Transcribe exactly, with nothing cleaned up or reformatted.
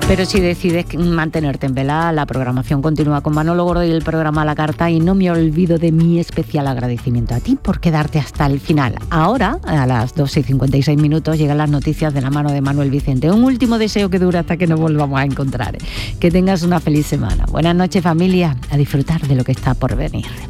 Pero si decides mantenerte en vela, la programación continúa con Manolo Gordo y el programa a la carta, y no me olvido de mi especial agradecimiento a ti por quedarte hasta el final. Ahora, a las doce y cincuenta y seis minutos, llegan las noticias de la mano de Manuel Vicente. Un último deseo que dura hasta que nos volvamos a encontrar. Que tengas una feliz semana. Buenas noches, familia. A disfrutar de lo que está por venir.